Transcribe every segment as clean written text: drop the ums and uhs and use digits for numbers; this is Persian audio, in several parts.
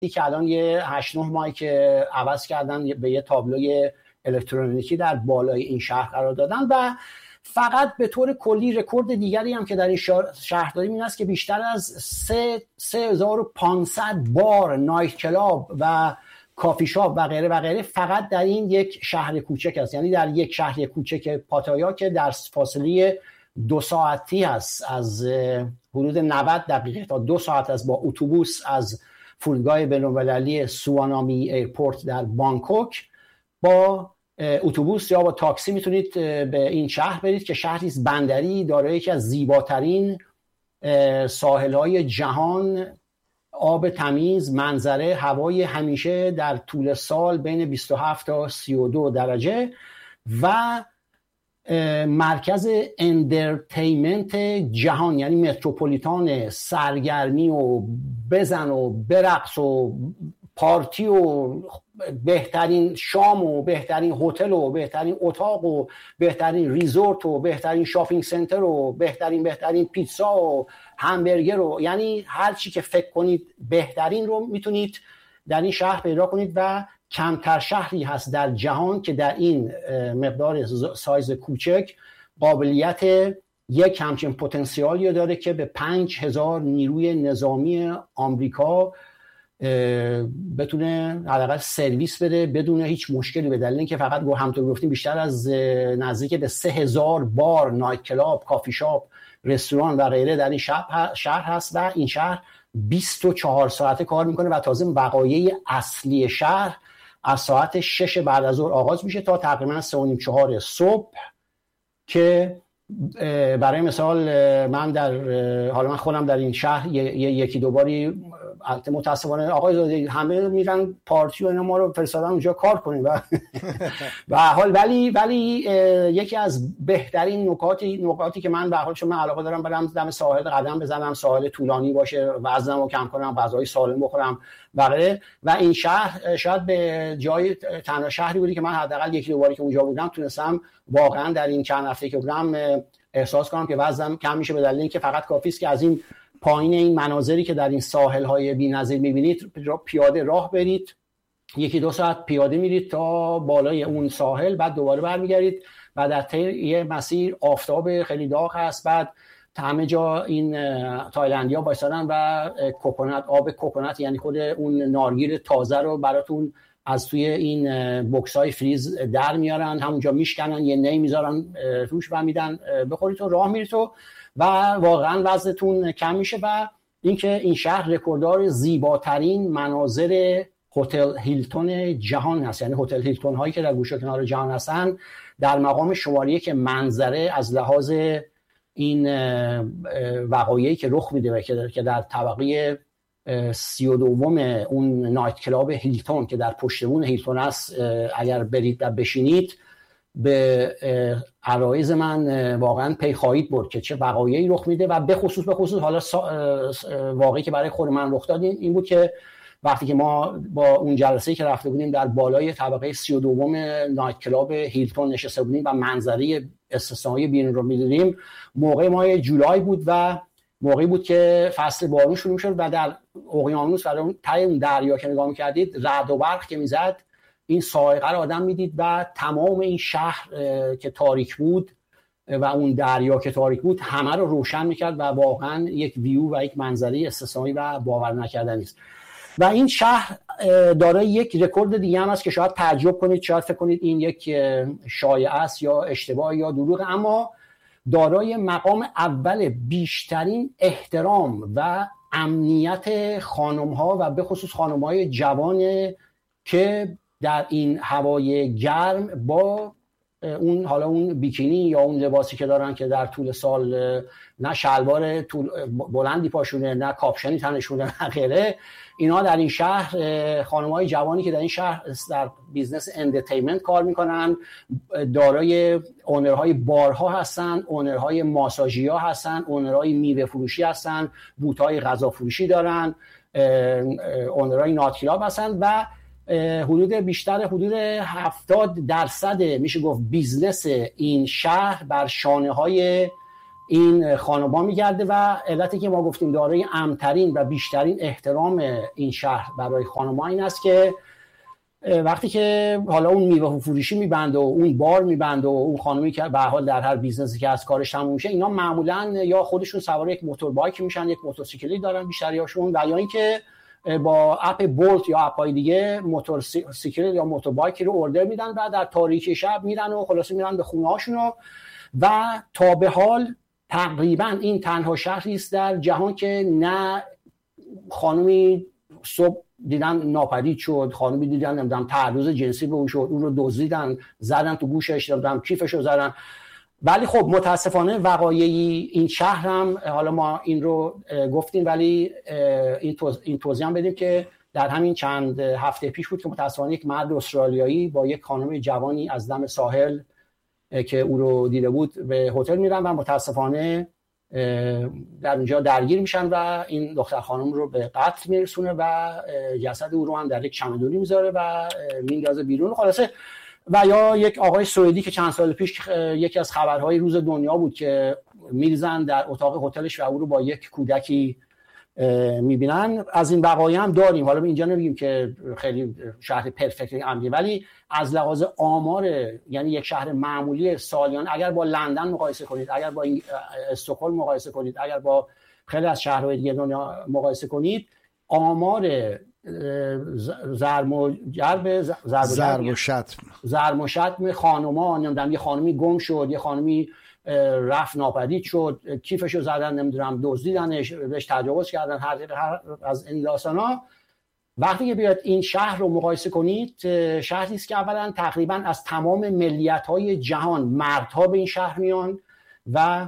که الان یه 8-9 ماهی که عوض کردن به یه تابلوی الکترونیکی در بالای این شهر قرار دادن. و فقط به طور کلی رکورد دیگری هم که در این شهر داریم این است که بیشتر از 3500 بار، نایت کلاب و کافی شاپ و غیره و غیره فقط در این یک شهر کوچک است. یعنی در یک شهر کوچک پاتایا که در فاصله 2 ساعتی هست از حدود 90 دقیقه تا 2 ساعت است با اتوبوس از فرودگاه بین‌المللی سوانامی ایرپورت در بانکوک، با اتوبوس یا با تاکسی میتونید به این شهر برید که شهری بندری دارای یکی از زیباترین ساحل‌های جهان، آب تمیز، منظره، هوای همیشه در طول سال بین 27 تا 32 درجه و مرکز اندرتینمنت جهان، یعنی متروپولیتان سرگرمی و بزن و برقص و پارتی و بهترین شام و بهترین هتل و بهترین اتاق و بهترین ریزورت و بهترین شاپینگ سنتر و بهترین پیتزا و همبرگر و یعنی هر چی که فکر کنید بهترین رو میتونید در این شهر پیدا کنید. و کمتر شهری هست در جهان که در این مقدار سایز کوچک قابلیت یک همچین پتانسیالی داره که به 5000 نیروی نظامی آمریکا بتونه حداقل سرویس بده بدون هیچ مشکلی، به دلیل اینکه فقط همونطور گفتیم بیشتر از نزدیک به 3000 بار نایت کلاب، کافی شاپ، رستوران و غیره در این شهر هست و این شهر 24 ساعته کار میکنه و تازه وقایع اصلی شهر از ساعت 6 بعد از ظهر آغاز میشه تا تقریبا 3:30-4 صبح. که برای مثال من خودم در این شهر یکی دو باری متاسفانه آقای زاده همه میرن پارتی و اینا ما رو فرستادن اونجا کار کنیم و حال ولی یکی از بهترین نکاتی که من به حال چون من علاقه دارم برم دم ساحل قدم بزنم، ساحل طولانی باشه، وزنمو کم کنم، غذای سالم بخورم و این شهر شاید به جای تنها شهری بودی که من حداقل یکی دو باری که اونجا بودم تونستم واقعا در این چند هفته که بودم احساس کنم که وزنم کم میشه، به دلیل اینکه فقط کافی است که از این پایین این مناظری که در این ساحل‌های بی‌نظیر می‌بینید پیاده راه برید، 1-2 ساعت پیاده میرید تا بالای اون ساحل، بعد دوباره برمیگردید و در طی یه مسیر آفتاب خیلی داغ هست، بعد همه جا این تایلندی‌ها وایسادن و آب کوکونات یعنی خود اون نارگیل تازه رو براتون از توی این بوکس‌های فریز در میارن، همونجا میشکنن، یه نی میذارن روش و میدن بخورید تو راه میرید و واقعا وزنتون کم میشه. و اینکه این شهر رکورددار زیباترین مناظر هتل هیلتون جهان هست، یعنی هتل هیلتون هایی که در گوشه کنار جهان هستن در مقام شماره که منظره از لحاظ این وقایعی که رخ میده که در طبقه 32 اون نایت کلاب هیلتون که در پشتمون هیلتون است اگر برید و بشینید به عرایض من واقعا پی خواهید برد که چه وقایعی رخ میده. و به خصوص حالا واقعی که برای خود من رخ داد این بود که وقتی که ما با اون جلسه‌ای که رفته بودیم در بالای طبقه 32 نایت کلاب هیلتون نشسته بودیم و منظره استثنایی بیرون رو می‌دیدیم، موقع ماه جولای بود و موقعی بود که فصل بارون شروع شد و در اقیانوس و اون ته اون دریا که نگاه می‌کردید رعد و برق که میزد این صاعقه رو آدم میدید و تمام این شهر که تاریک بود و اون دریا که تاریک بود همه رو روشن میکرد و واقعا یک ویو و یک منظره استثنایی و باور نکردنی است. و این شهر دارای یک رکورد دیگه هم است که شاید تعجب کنید، شاید فکر کنید این یک شایعه است یا اشتباه یا دروغ، اما دارای مقام اول بیشترین احترام و امنیت خانم‌ها و به خصوص خانم‌های جوان که در این هوای گرم با اون بیکینی یا اون لباسی که دارن که در طول سال نه شلوار بلندی پاشونه نه کاپشنی تنشونه نه غیره، اینا در این شهر خانم‌های جوانی که در این شهر در بیزنس اندرتینمنت کار میکنن، دارای اونرهای بارها هستن، اونرهای ماساژیا هستن، اونرهای میوه فروشی هستن، بوت‌های غذا فروشی دارن، اونرهای نایت کلاب هستن و حدود 70% میشه گفت بیزنس این شهر بر شانه‌های این خانم‌ها میگرده و علتی که ما گفتیم دارای امن‌ترین و بیشترین احترام این شهر برای خانم‌ها این است که وقتی که حالا اون میوه فروشی میبنده و اون بار میبنده و اون خانمی که به هر حال در هر بیزنسی که از کارش تموم میشه، اینا معمولا یا خودشون سوار یک موتور بایک میشن، یک موتورسیکلی دارن بیشتریاشون، و یا اینکه با اپ بولت یا اپ‌های دیگه موتورسیکل یا موتور بایکی رو اوردر میدن و در تاریکی شب میرن و خلاصه میرن به خونه‌هاشون. و تا به حال تقریبا این تنها شهری است در جهان که نه خانمی صبح دیدن ناپدید شد، خانمی دیدن نمیدونم تعرض جنسی به اون شد، اون رو دزدیدن، زدن تو گوشش، نمیدونم کیفش رو زدن. ولی خب متاسفانه وقایعی این شهر هم، حالا ما این رو گفتیم ولی این توضیح هم بدیم که در همین چند هفته پیش بود که متاسفانه یک مرد استرالیایی با یک خانم جوانی از دم ساحل که او رو دیده بود به هتل میرن و متاسفانه در اونجا درگیر میشن و این دختر خانم رو به قتل میرسونه و جسد او رو هم در یک چمدونی میذاره و میندازه بیرون. خلاصه و یا یک آقای سوئدی که چند سال پیش یکی از خبرهای روز دنیا بود که میریزن در اتاق هتلش و او رو با یک کودکی میبینن. از این وقایع هم داریم. حالا اینجا نمیگیم که خیلی شهر پرفکت امنی، ولی از لحاظ آمار، یعنی یک شهر معمولی سالیان اگر با لندن مقایسه کنید، اگر با استکهلم مقایسه کنید، اگر با خیلی از شهرهای دیگه دنیا مقایسه کنید، آمار ضرب و شتم خانوما، نمیدونم یه خانمی گم شد، یه خانمی رفت ناپدید شد، کیفشو زدن، نمیدونم دزدیدنش، بهش تجاوز کردن، هر از این داستانا. وقتی که بیاد این شهر رو مقایسه کنید، شهری است که اولا تقریبا از تمام ملیت‌های جهان مردها به این شهر میان و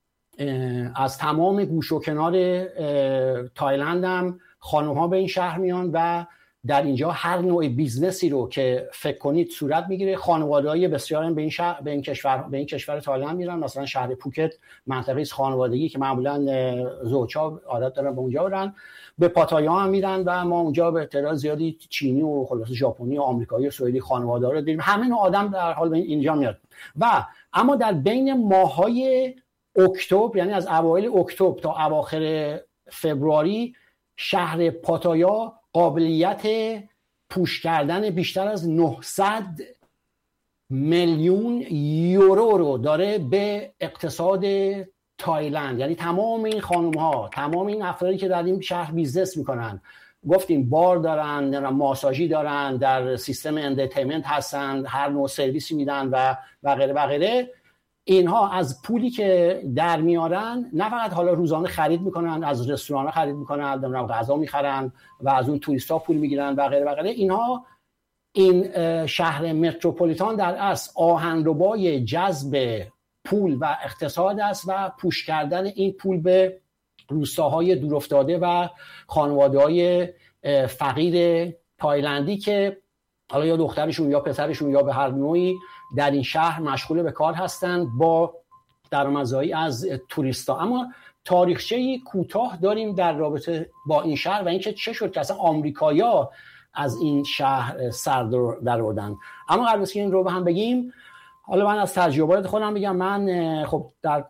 از تمام گوش و کنار تایلند هم خانم‌ها به این شهر میان و در اینجا هر نوع بیزنسی رو که فکر کنید صورت میگیره. خانواده‌های بسیار هم به این کشور تایلند میرن. مثلا شهر پوکت منطقه خانوادگی که معمولا زوج‌ها عادت دارن به اونجا برن. به پاتایا هم میرن و ما اونجا به تعداد زیادی چینی و خلاص ژاپنی و آمریکایی و سوئدی خانواده‌ها رو دیدیم. همه نوع آدم در حال اینجا میاد. و اما در بین ماه‌های اکتبر، یعنی از اوایل اکتبر تا اواخر فوریه، شهر پاتایا قابلیت پوش کردن بیشتر از 900 میلیون یورو رو داره به اقتصاد تایلند. یعنی تمام این خانم ها، تمام این افرادی که در این شهر بیزنس میکنن، گفتیم بار دارن، ماساژی دارن، در سیستم انترتینمنت هستن، هر نوع سرویسی میدن و غیره و غیره، اینها از پولی که در میارن نه فقط حالا روزانه خرید میکنن، از رستوران خرید میکنن، غذا میخرن و از اون توریستا پول میگیرن و غیره و غیره. اینها، این شهر متروپولیتان در اصل آهنربای جذب پول و اقتصاد است و پوش کردن این پول به روستاهای دورافتاده و خانواده‌های فقیر تایلندی که حالا یا دخترشون یا پسرشون یا به هر نوعی در این شهر مشغول به کار هستند با درآمدزایی از توریستا. اما تاریخچه‌ای کوتاه داریم در رابطه با این شهر و اینکه چه شد که اصلا آمریکایی‌ها از این شهر سر درآوردن. اما قبل از که این رو به هم بگیم، حالا من از تجربیات خودم بگم. من خب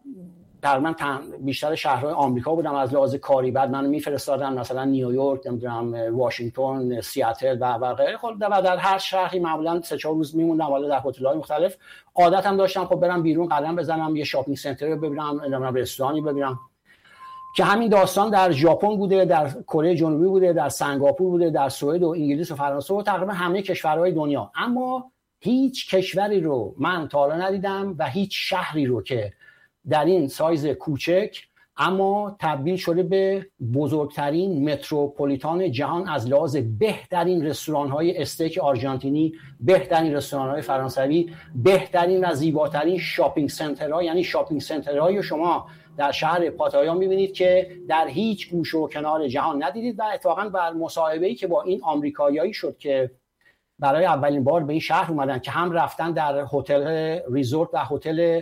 در من بیشتر شهرهای آمریکا بودم از لحاظ کاری. بعد منو میفرستادن مثلا نیویورک، نمیدونم واشنگتن، سیاتل و غیره. خب و در هر شهری معمولا 3-4 روز میموندم، حالا در هتل‌های مختلف. عادتم داشتم خب برم بیرون قدم بزنم، یه شاپینگ سنتر رو ببینم، نمیدونم رستورانی ببینم. که همین داستان در ژاپن بوده، در کره جنوبی بوده، در سنگاپور بوده، در سوئد و انگلیس و فرانسه و تقریبا همه کشورهای دنیا. اما هیچ کشوری رو من تا حالا ندیدم و هیچ شهری رو که در این سایز کوچک اما تبدیل شده به بزرگترین متروپولیتان جهان از لحاظ بهترین رستوران‌های استیک آرژانتینی، بهترین رستوران‌های فرانسوی، بهترین و زیباترین شاپینگ سنترها. یعنی شاپینگ سنترهایی شما در شهر پاتایا می‌بینید که در هیچ گوشه و کنار جهان ندیدید. و اتفاقاً بر مصاحبه‌ای که با این آمریکایی‌ها شد که برای اولین بار به این شهر اومدن، که هم رفتن در هتل ریزورت و هتل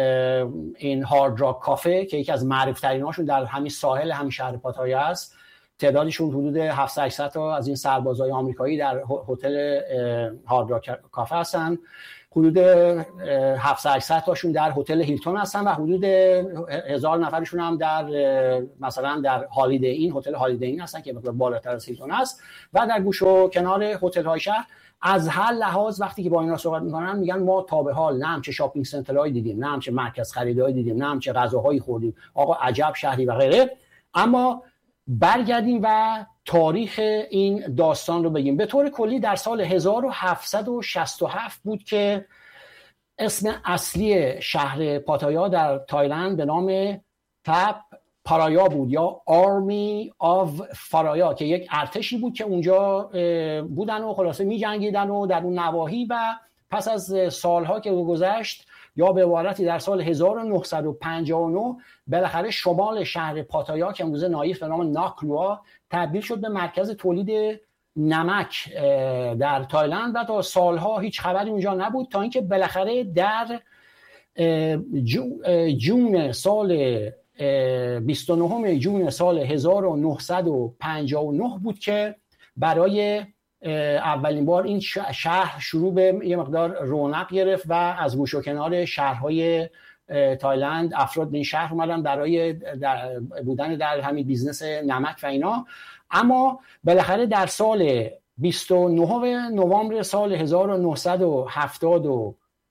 این هارد راک کافه که یکی از معروف تریناشون در همین ساحل همین شهر پاتایا است، تعدادشون حدود 700 تا از این سربازای آمریکایی در هتل هارد راک کافه هستن، حدود 700 تاشون در هتل هیلتون هستن و حدود 1000 نفرشون هم در مثلا در هالیدی این هتل هالیدی این هستن که مقدار بالاتر از هیلتون است و در گوش و کنار هتل های شهر. از هر لحاظ وقتی که با اینا صحبت میکنن میگن ما تا به حال نه همچه شاپینگ سنترهایی دیدیم، نه همچه مرکز خریدهایی دیدیم، نه همچه غذاهایی خوردیم، آقا عجب شهری و غیره. اما برگردیم و تاریخ این داستان رو بگیم. به طور کلی در سال 1767 بود که اسم اصلی شهر پاتایا در تایلند به نام تپ پارایا بود یا آرمی آف فارایا که یک ارتشی بود که اونجا بودن و خلاصه می جنگیدن و در اون نواحی. و پس از سالها که گذشت یا به عبارتی در سال 1959 بالاخره شمال شهر پاتایا که امروزه نایف به نام ناکلوا تبدیل شد به مرکز تولید نمک در تایلند و تا سالها هیچ خبری اونجا نبود تا اینکه بالاخره در جون سال 29 جون سال 1959 بود که برای اولین بار این شهر شروع به یه مقدار رونق گرفت و از گوش و کنار شهرهای تایلند افراد به این شهر اومدن برای بودن در همین بیزنس نمک و اینا. اما بالاخره در سال 29 نوامبر سال 1970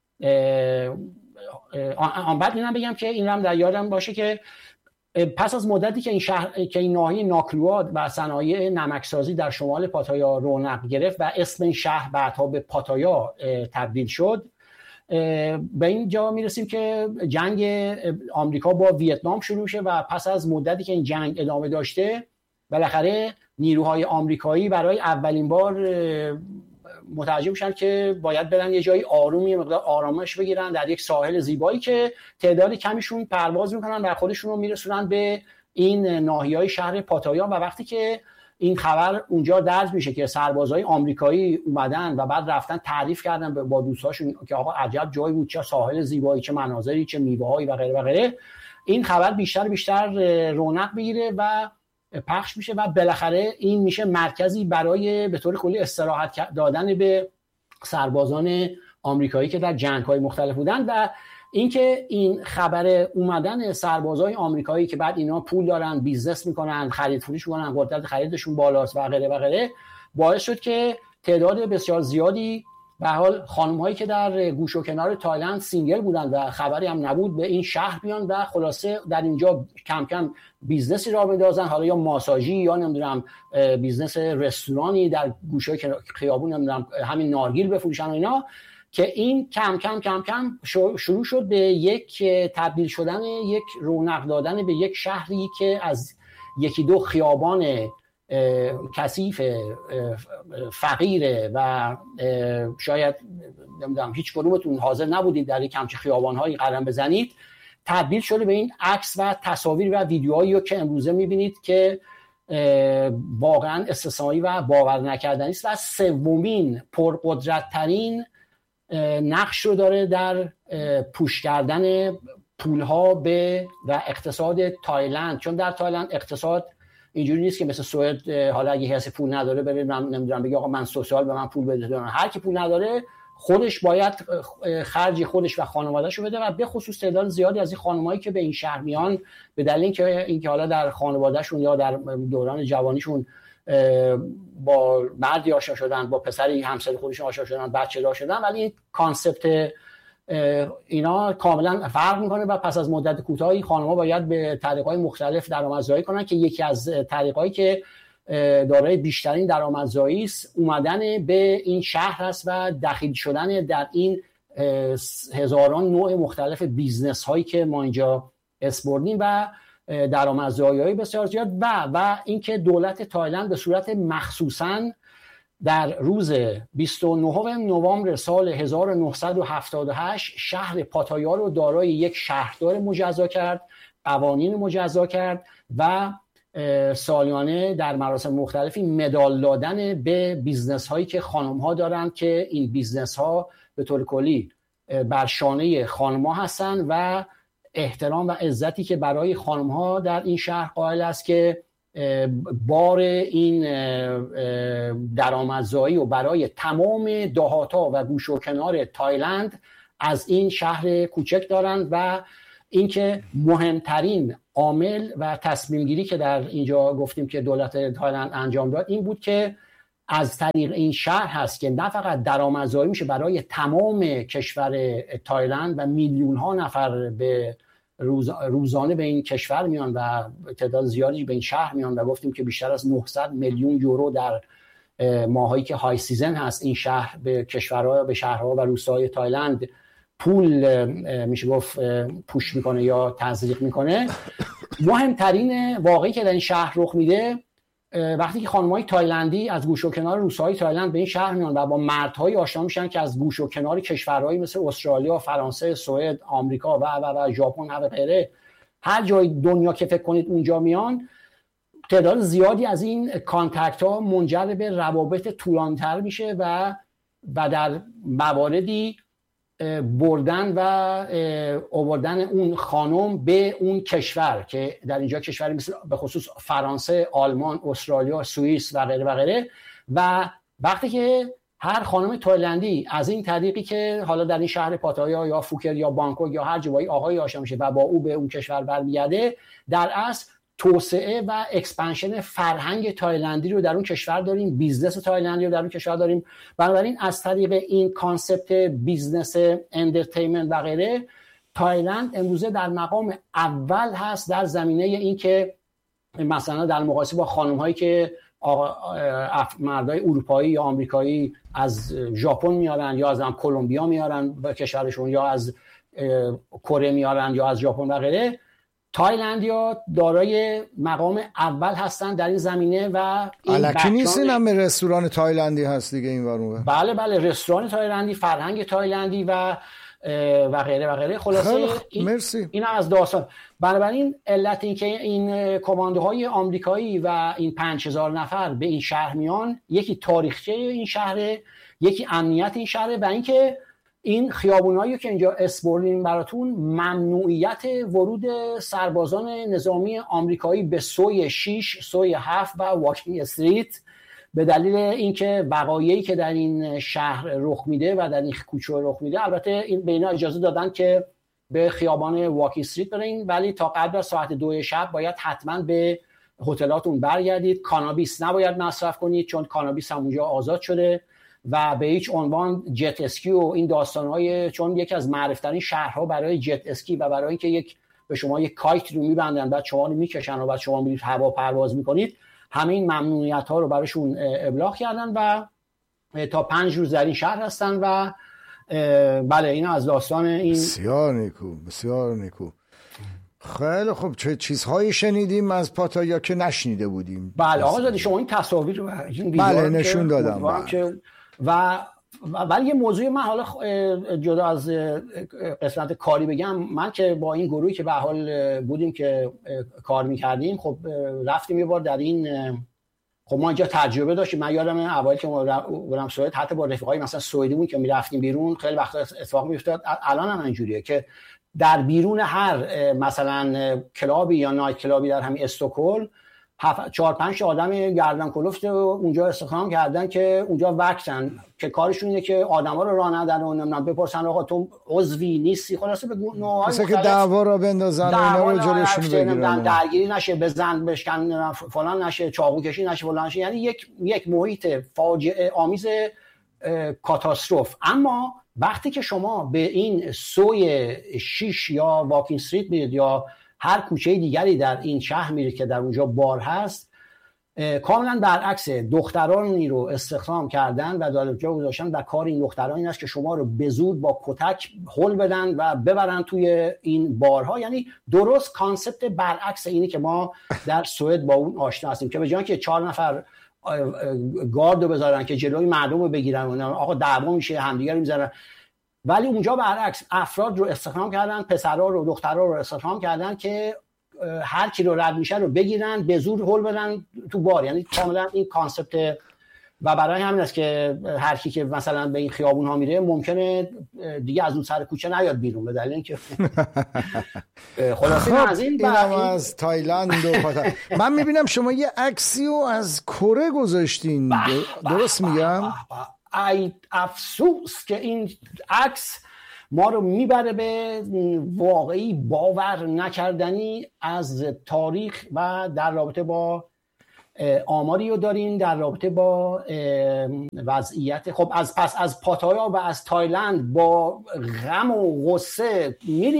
بعد اینم بگم که این هم در یادم باشه که پس از مدتی که این شهر که این ناحیه ناکلوا و صنایع نمکسازی در شمال پاتایا رونق گرفت و اسم این شهر بعدها به پاتایا تبدیل شد، به این جا میرسیم که جنگ آمریکا با ویتنام شروع شه و پس از مدتی که این جنگ ادامه داشته بالاخره نیروهای آمریکایی برای اولین بار متوجه میشن که باید برن یه جایی آرومی مقدار آرامش بگیرن در یک ساحل زیبایی که تعداد کمیشون پرواز میکنن و خودشون رو میرسونن به این ناحیه‌های شهر پاتایا. و وقتی که این خبر اونجا درج میشه که سربازای آمریکایی اومدن و بعد رفتن تعریف کردن با دوستاشون که آقا عجب جایی بود، چه ساحل زیبایی، چه مناظری، چه میوه‌هایی و غیره و غیره، این خبر بیشتر رونق بگیره و پخش میشه و بالاخره این میشه مرکزی برای به طور کلی استراحت دادن به سربازان آمریکایی که در جنگ‌های مختلف بودن. و اینکه این خبر اومدن سربازای آمریکایی که بعد اینا پول دارن، بیزنس میکنن، خرید فروش میکنن، قدرت خریدشون بالاست و غیره و غیره، باعث شد که تعداد بسیار زیادی به حال خانم‌هایی که در گوش و کنار تایلند سینگل بودن و خبری هم نبود به این شهر بیان و خلاصه در اینجا کم کم بیزنسی را بندازن، حالا یا ماساژی یا نمیدونم بیزنس رستورانی در گوشه خیابون، نمیدونم همین نارگیل بفروشن و اینا، که این کم کم شروع شد به یک تبدیل شدن، یک رونق دادن به یک شهری که از یکی دو خیابان کثیف فقیره و شاید نمیدونم هیچ کدومتون حاضر نبودید در یک همچین خیابان‌هایی قدم بزنید، تبدیل شده به این عکس و تصاویر و ویدیوهایی که امروزه می‌بینید که واقعا استثنایی و باور نکردنی است و سومین پرقدرت‌ترین نقش رو داره در پوش کردن پول‌ها به و اقتصاد تایلند. چون در تایلند اقتصاد اینجوری نیست که مثل سوئد حالا اگه کسی پول نداره بره نمیدونم بگه آقا من سوسیال به من پول بده. هر کی پول نداره خودش باید خرج خودش و خانواده‌شو بده و به خصوص تعداد زیادی از این خانمایی که به این شهر میان به دلیل اینکه حالا در خانواده‌شون یا در دوران جوانیشون با مردی آشنا شدن، با پسری همسر خودشون آشنا شدن، بچه دار شدن، ولی این کانسپت اینا کاملا فرق میکنه و پس از مدت کوتاهی خانم‌ها باید به طریق‌های مختلف درآمدزایی کنن که یکی از طریق‌هایی که دارای بیشترین درآمدزایی است اومدن به این شهر است و دخیل شدن در این هزاران نوع مختلف بیزنس هایی که ما اینجا اسپردیم و درآمدزایی‌های بسیار زیاد و اینکه دولت تایلند به صورت مخصوصاً در روز 29 نوامبر سال 1978 شهر پاتایا رو دارای یک شهردار مجزا کرد، قوانین مجزا کرد و سالیانه در مراسم مختلفی مدال دادن به بیزنس هایی که خانم ها دارن که این بیزنس ها به طور کلی بر شانه خانم ها هستن و احترام و عزتی که برای خانم ها در این شهر قائل است که بار این درآمدزایی و برای تمام دهات‌ها و گوشه و کنار تایلند از این شهر کوچک دارند و اینکه مهمترین عامل و تصمیم گیری که در اینجا گفتیم که دولت تایلند انجام داد این بود که از طریق این شهر هست که نه فقط درآمدزایی میشه برای تمام کشور تایلند و میلیون ها نفر به روزانه به این کشور میان و تعداد زیادی به این شهر میان و گفتیم که بیشتر از 900 میلیون یورو در ماهایی که های سیزن هست این شهر به کشورها، به شهرها و روستاهای تایلند پول میشه گفت پوش میکنه یا تزریق میکنه. مهمترین واقعی که در این شهر رخ میده وقتی که خانم‌های تایلندی از گوشه و کنار روستاهای تایلند به این شهر میان و با مردهای آشنا میشن که از گوشه و کنار کشورهایی مثل استرالیا، فرانسه، سوئد، آمریکا و ژاپن و غیره، هر جای دنیا که فکر کنید اونجا میان، تعداد زیادی از این کانتکت ها منجر به روابط طولانی‌تر میشه و در مواردی بردن و آوردن اون خانم به اون کشور که در اینجا کشوری مثل به خصوص فرانسه، آلمان، استرالیا، سوئیس و غیره و غیره. و وقتی که هر خانم تایلندی از این طریقی که حالا در این شهر پاتایا یا فوکت یا بانکوک یا هر جایی آقای آشنا میشه و با او به اون کشور برمیگرده، در اصل توسعه و اکسپنشن فرهنگ تایلندی رو در اون کشور داریم، بیزنس تایلندی رو در اون کشور داریم. بنابراین از طریق این کانسپت بیزنس انترتینمنت و غیره، تایلند امروزه در مقام اول هست در زمینه این که مثلا در مقایسه با خانم هایی که مردای اروپایی یا آمریکایی از ژاپن میارن یا از کلمبیا میارن به کشورشون یا از کره میارن یا از ژاپن و غیره، تایلندیا دارای مقام اول هستن در این زمینه و الکی نیست این همه رستوران تایلندی هست دیگه این ورونه. بله رستوران تایلندی، فرهنگ تایلندی و غیره و غیره. خلاصه این از داستان. بنابراین علت این که این کماندوهای آمریکایی و این 5000 نفر به این شهر میان، یکی تاریخچه این شهره، یکی امنیت این شهره و اینکه این خیابونایی که اینجا اسپوردیم براتون، ممنوعیت ورود سربازان نظامی آمریکایی به سوی 6، سوی 7 و واکینگ استریت به دلیل اینکه وقایعی که در این شهر رخ میده و در این کوچه رخ میده. البته این به اینا اجازه دادن که به خیابان واکینگ استریت برین، ولی تا قبل از ساعت 2 شب باید حتما به هتلاتون برگردید. کانابیس نباید مصرف کنید چون کانابیس هم اونجا آزاد شده و به هیچ عنوان جت اسکی و این داستان‌های، چون یکی از معروف‌ترین شهرها برای جت اسکی و برای اینکه به شما یک کایت رو می‌بندن بعد شما رو می‌کشن و بعد شما میرید هوا پرواز می‌کنید، همه این ممنوعیت‌ها رو براشون ابلاغ کردن و تا 5 روز در این شهر هستن و بله اینا از داستان این. بسیار نیکو. خیلی خوب. چه چیزهایی شنیدیم از پاتایا که نشنیده بودیم؟ بله آقا زادی شما این تصاویر رو بله نشون دادم ولی یه موضوع من حالا جدا از قسمت کاری بگم، من که با این گروهی که به حال بودیم که کار میکردیم، خب رفتیم یه بار در این، خب ما اینجا تجربه داشتیم. من یادم اوایل که بودم سوئد، حتی با رفیقای مثلا سوئدی بود که میرفتیم بیرون، خیلی وقتا اتفاق میافتاد، الان هم اینجوریه که در بیرون هر مثلا کلابی یا نایت کلابی در همین استکهلم 4-5 آدم گردن کلفت اونجا استخدام کردن که اونجا وقتن که کارشون اینه که آدما رو راه ندن و نمیدونم بپرسن آقا تو عضوی نیستی، خلاصه به نوعای مثلا که دعوا را بندازن و اینا رو جلوشون بگیرن، درگیری نشه، بزن بشکن فلان نشه، چاقو کشی نشه فلان نشه، یعنی یک محیط فاجعه آمیز کاتاستروف. اما وقتی که شما به این سوی 6 یا واکینگ استریت میرید یا هر کوچه دیگری در این شهر میرید که در اونجا بار هست، کاملا برعکس، دخترانی رو استخدام کردن و در اونجا گذاشتن و کار این دختران این است که شما رو به زور با کتک هل بدن و ببرن توی این بارها. یعنی درست کانسپت برعکس اینی که ما در سوئد با اون آشنا هستیم که به جای که 4 نفر گارد رو بذارن که جلوی مردم رو بگیرن، آقا دعوا میشه، همدیگه رو میذارن، ولی اونجا برعکس افراد رو استخدام کردن، پسرها رو دخترها رو استخدام کردن که هر کی رو رد میشه رو بگیرن، به زور هول بدن تو بار. یعنی کاملا این کانسپت و برای همین است که هر کی که مثلا به این خیابون ها میره ممکنه دیگه از اون سر کوچه نیاد بیرون، به دلیل اینکه خلاصه از این از تایلند و من میبینم شما یه عکسی رو از کره گذاشتین، درست میگم؟ ای افسوس که این عکس ما رو میبره به واقعی باور نکردنی از تاریخ و در رابطه با آماری رو داریم در رابطه با وضعیت. خب از پاتایا و از تایلند با غم و غصه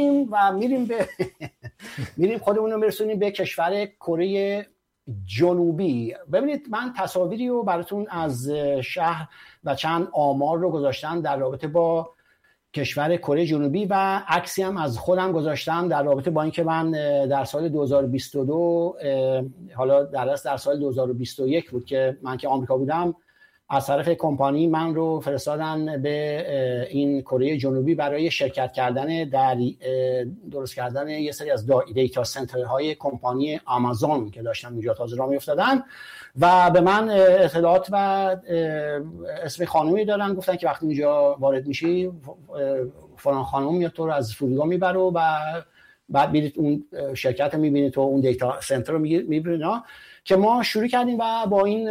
میریم خودمون رو برسونیم به کشور کره جنوبی. ببینید من تصاویری رو براتون از شهر و چند آمار رو گذاشتم در رابطه با کشور کره جنوبی و عکسی هم از خودم گذاشتم در رابطه با اینکه من در سال 2022 حالا در سال 2021 بود که من که آمریکا بودم، از طرف کمپانی من رو فرستادن به این کره جنوبی برای شرکت کردن در درست کردن یه سری از دیتا سنترهای کمپانی آمازون که داشتن اونجا تازه راه میافتادن و به من اطلاعات و اسم خانومی دادن، گفتن که وقتی اینجا وارد میشی فلان خانم میاد تو رو از فرودگاه میبره و بعد میرید اون شرکت رو میبینید تو اون دیتا سنتر رو میبینید. که ما شروع کردیم و با این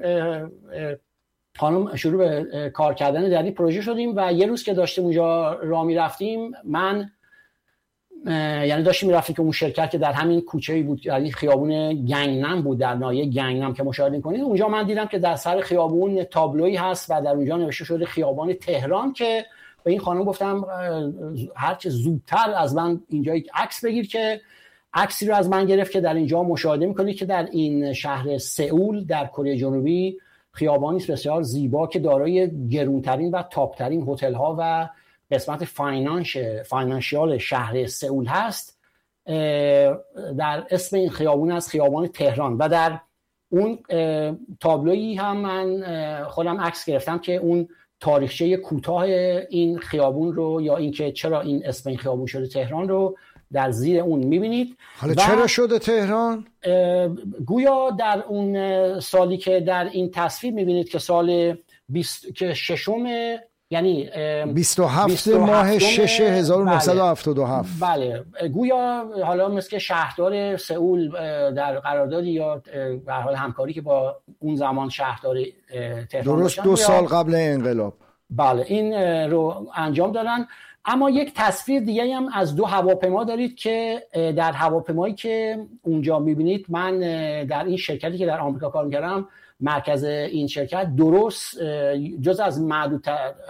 خانم شروع به کار کردن در این پروژه شدیم و یه روز که داشتیم اونجا راه میرفتیم، من یعنی داشتیم میرفتیم که اون شرکت که در همین کوچه‌ای بود، یعنی خیابون گنگنم بود، در ناحیه گنگنم که مشاهده می‌کنید، اونجا من دیدم که در سر خیابون تابلویی هست و در اونجا نوشته شده خیابان تهران، که به این خانم گفتم هر چه زودتر از من اینجا یک عکس بگیر. که عکسی رو از من گرفت که در اینجا مشاهده می‌کنید که در این شهر سئول در کره جنوبی خیابانی است بسیار زیبا که دارای گرونترین و تاپترین هتل‌ها و قسمت فاینانشیال شهر سئول هست. در اسم این خیابون از خیابان تهران و در اون تابلویی هم من خودم عکس گرفتم که اون تاریخچه کوتاه این خیابون رو یا اینکه چرا این اسم این خیابون شده تهران رو در زیر اون میبینید. حالا چرا شده تهران؟ گویا در اون سالی که در این تصویر میبینید که سال که ششم، یعنی 27 ماه 6 1977. بله گویا حالا مثل که شهردار سئول در قراردادی یا به هر حال همکاری که با اون زمان شهردار تهران درست 2 سال قبل انقلاب، بله این رو انجام دادن. اما یک تصویر دیگه هم از 2 هواپیما دارید که در هواپیمایی که اونجا میبینید، من در این شرکتی که در آمریکا کار میکردم، مرکز این شرکت درست جز از معدود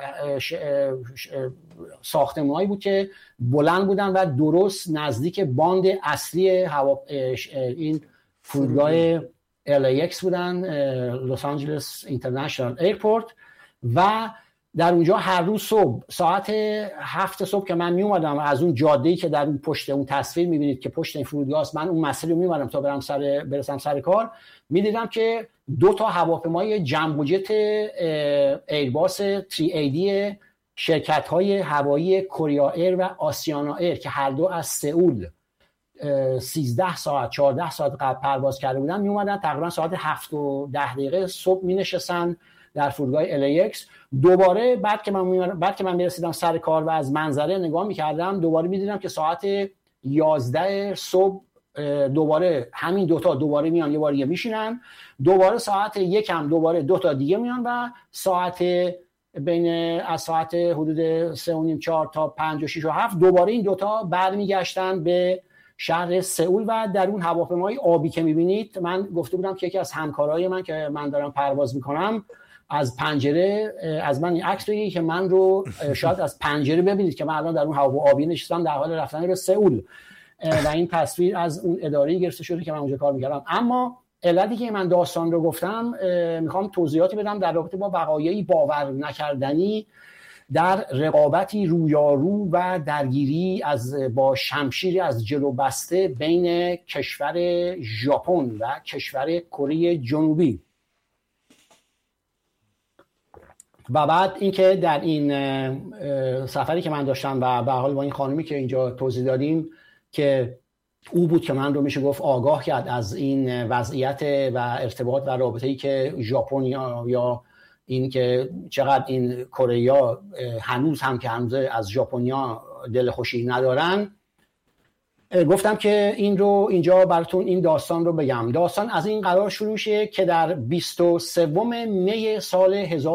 ساختمان‌هایی بود که بلند بودن و درست نزدیک باند اصلی این فرودگاه LAX بودن، لس آنجلس اینترنشنال ایرپورت. و در اونجا هر روز صبح ساعت 7 صبح که من می اومدم از اون جاده‌ای که در اون پشت اون تصویر می‌بینید که پشت این فرودگاه است، من اون مسیر رو می اومدم تا برسم سر کار، می‌دیدم که 2 تا هواپیمای جمبو جت ایرباس 380 شرکت‌های هوایی کوریا ایر و آسیانا ایر که هر دو از سئول 13 ساعت 14 ساعت قبل پرواز کرده بودن، می اومدن تقریبا ساعت 7:10 صبح می‌نشستن در فرودگاه LAX. دوباره بعد که من میرسیدم سر کار و از منظره نگاه میکردم، دوباره میدیدم که ساعت 11 صبح دوباره همین 2 تا دوباره میان، یه بار دیگه میشینن، دوباره ساعت 1 دوباره 2 تا دیگه میان و ساعت از ساعت حدود 3:30 4 تا 5 و 6 و 7 دوباره این 2 تا برمیگشتن به شهر سئول. و در اون هواپیمای آبی که میبینید، من گفته بودم که یکی از همکارای من که من دارم پرواز میکنم از پنجره از من این عکس بگیرید که من رو شاید از پنجره ببینید که من الان در اون هوا آبی نشستم در حال رفتن به سئول و این تصویر از اون اداره‌ای گرفته شده که من اونجا کار می‌کردم. اما علتی که من داستان رو گفتم، میخوام توضیحاتی بدم در رابطه با وقایعی باور نکردنی در رقابتی رویارو و درگیری با شمشیری از جلو بسته بین کشور ژاپن و کشور کره جنوبی. و بعد اینکه در این سفری که من داشتم و به حال با این خانومی که اینجا توضیح دادیم که او بود که من رو میشه گفت آگاه کرد از این وضعیت و ارتباط و رابطه‌ای که ژاپن یا این که چقدر این کره هنوز هم که هنوز از ژاپنیا دلخوشی ندارن. گفتم که این رو اینجا براتون این داستان رو بگم. داستان از این قرار شروع میشه که در 23 می سال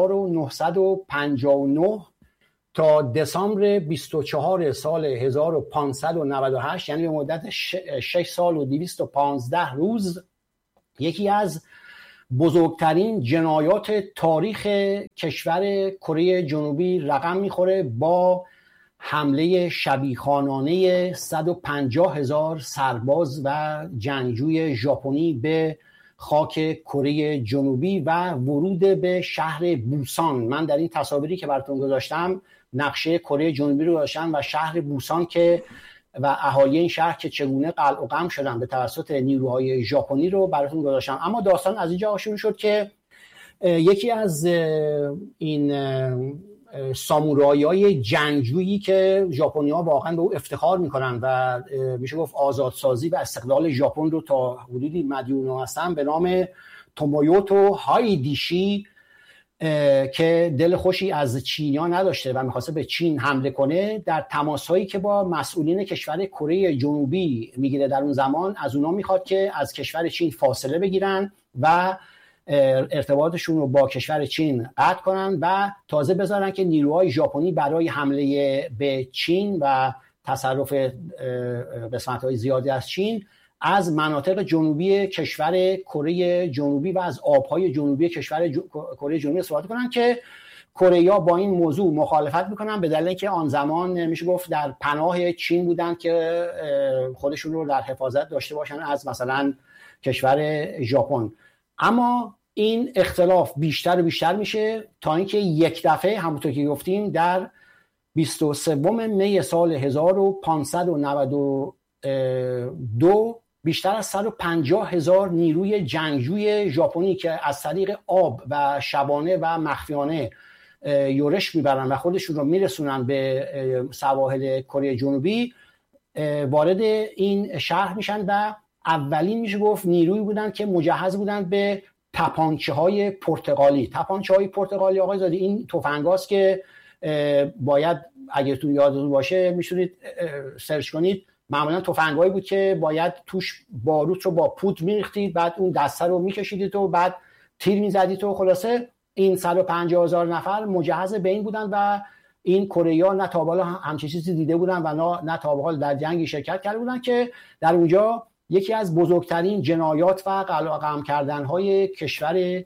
1959 تا دسامبر 24 سال 1598، یعنی به مدت 6 سال و 215 روز، یکی از بزرگترین جنایات تاریخ کشور کره جنوبی رقم میخوره با حمله شبیخانانه 150,000 سرباز و جنگجوی ژاپنی به خاک کره جنوبی و ورود به شهر بوسان. من در این تصاویری که براتون گذاشتم نقشه کره جنوبی رو داشتم و شهر بوسان که و اهالی این شهر که چگونه قلع و قم شدن به توسط نیروهای ژاپنی رو براتون گذاشتم. اما داستان از اینجا شروع شد که یکی از این سامورایی‌های جنگجویی که ژاپنی‌ها واقعا به او افتخار می‌کنن و میشه گفت آزادسازی و استقلال ژاپن رو تا حدودی مدیون هستن، به نام تومویوتو هایدیشی، که دل خوشی از چینی‌ها نداشته و می‌خواسته به چین حمله کنه، در تماس‌هایی که با مسئولین کشور کره جنوبی میگیره در اون زمان، از اونا میخواد که از کشور چین فاصله بگیرن و ارتباطشون رو با کشور چین قطع کنن و تازه بذارن که نیروهای ژاپنی برای حمله به چین و تصرف قسمت‌های زیادی از چین از مناطق جنوبی کشور کره جنوبی و از آبهای جنوبی کشور کره جنوبی استفاده کنن که کره‌ها با این موضوع مخالفت میکنن، به دلیل اینکه آن زمان میشه گفت در پناه چین بودن که خودشون رو در حفاظت داشته باشن از مثلا کشور ژاپن. اما این اختلاف بیشتر و بیشتر میشه تا اینکه یک دفعه همونطور که گفتیم در 23 می سال 1592 بیشتر از 150,000 نیروی جنگجوی ژاپنی که از طریق آب و شبانه و مخفیانه یورش میبرن و خودشون رو میرسونن به سواحل کره جنوبی وارد این شهر میشن و اولین میشه گفت نیروی بودن که مجهز بودن به تپانچه‌های پرتغالی. تپانچه‌های پرتغالی آقای زادی این تفنگاست که باید اگر تو یادتون باشه میشونید سرچ کنید، معمولا تفنگایی بود که باید توش باروت رو با پودر میریختید، بعد اون دسته رو میکشیدید و بعد تیر میزدید و خلاصه این 150,000 نفر مجهز به این بودن و این کره‌ها نه تا حالا همچین چیزی دیده بودن و نه تا حالا در جنگی شرکت کرده بودن که در اونجا یکی از بزرگترین جنایات و قلع و قم کردن‌های کشور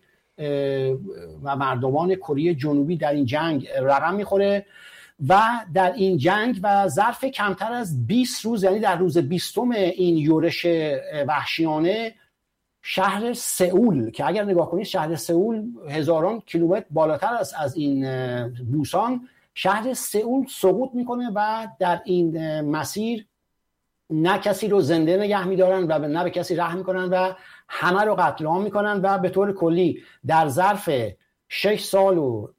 و مردمان کره جنوبی در این جنگ رقم میخوره و در این جنگ و ظرف کمتر از 20 روز، یعنی در روز 20 این یورش وحشیانه، شهر سئول که اگر نگاه کنید شهر سئول هزاران کیلومتر بالاتر است از این بوسان، شهر سئول سقوط میکنه و در این مسیر نه کسی رو زنده نگه میدارن و نه به کسی رحم میکنن و همه رو قتل عام میکنن و به طور کلی در ظرف 6 سال و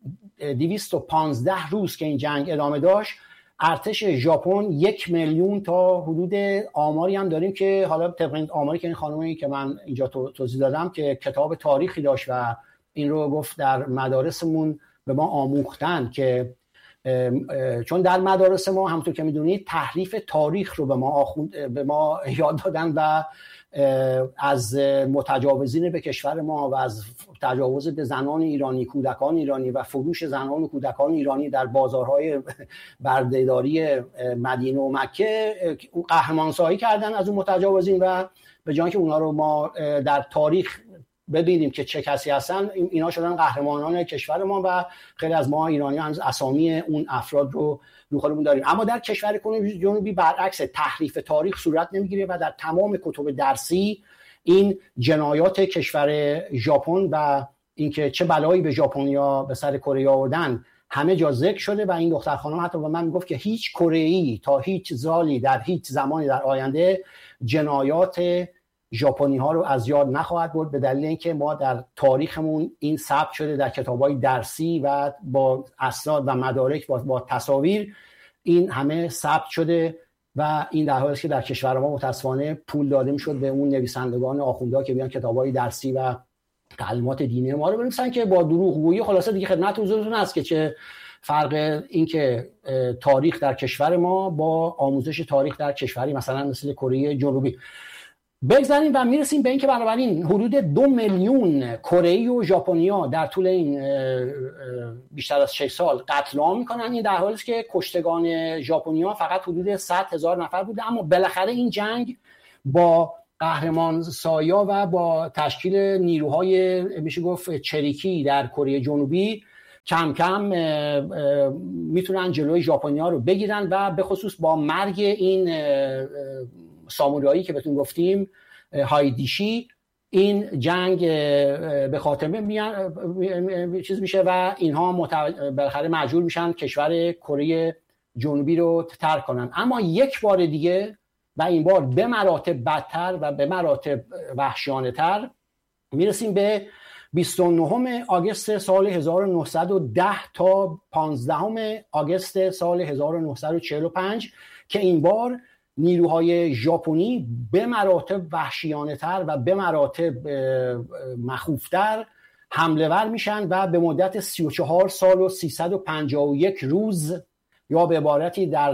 215 روز که این جنگ ادامه داشت، ارتش ژاپن 1 میلیون تا حدود آماری هم داریم که حالا طبق آماری که این خانومی که من اینجا توضیح دادم که کتاب تاریخی داشت و این رو گفت در مدارسمون به ما آموختن که چون در مدارس ما همونطور که میدونید تحریف تاریخ رو به ما یاد دادن و از متجاوزین به کشور ما و از تجاوز به زنان ایرانی، کودکان ایرانی و فروش زنان و کودکان ایرانی در بازارهای بردهداری مدینه و مکه قهرمانسازی کردن از اون متجاوزین و به جای که اونا رو ما در تاریخ ببینیم که چه کسی هستن، اینا شدن قهرمانان کشور ما و خیلی از ما ایرانی‌ها هنوز اسامی اون افراد رو خودمون داریم. اما در کشور کره جنوبی برعکس، تحریف تاریخ صورت نمیگیره و در تمام کتب درسی این جنایات کشور ژاپن و اینکه چه بلایی به ژاپنیا به سر کره آوردن همه جا ذکر شده و این دختر خانم حتی به من میگفت که هیچ کره‌ای تا هیچ زالی در هیچ زمانی در آینده جنایات ژاپنی ها رو از یاد نخواهد برد، به دلیل اینکه ما در تاریخمون این ثبت شده در کتاب‌های درسی و با اسناد و مدارک با تصاویر این همه ثبت شده و این در حالی است که در کشور ما متاسفانه پول داده میشد به اون نویسندگان آخوندها که بیان کتابای درسی و تعلیمات دینی ما رو بنویسن که با دروغگویی خلاصه دیگه خدمت حضورتون هست که چه فرق این که تاریخ در کشور ما با آموزش تاریخ در کشوری مثلا مثل کره جنوبی. بگذاریم و میرسیم به این که بنابراین حدود 2 میلیون کره‌ای و ژاپنیا در طول این بیشتر از 6 سال قتل عام میکنن. این در حالی است که کشتگان ژاپنیا فقط حدود 100,000 نفر بوده، اما بالاخره این جنگ با قهرمان سایا و با تشکیل نیروهای میشه گفت چریکی در کره جنوبی کم کم میتونن جلوی ژاپنیا رو بگیرن و به خصوص با مرگ این سامورایی که بهتون گفتیم هایدیشی این جنگ به خاتمه چیز میشه و اینها بالاخره مجبور میشن کشور کره جنوبی رو ترک کنن. اما یک بار دیگه و این بار به مراتب بدتر و به مراتب وحشیانه تر میرسیم به 29 آگوست سال 1910 تا 15 آگوست سال 1945 که این بار نیروهای ژاپنی به مراتب وحشیانه تر و به مراتب مخوفتر حمله ور میشن و به مدت 34 سال و 351 روز یا به عبارتی در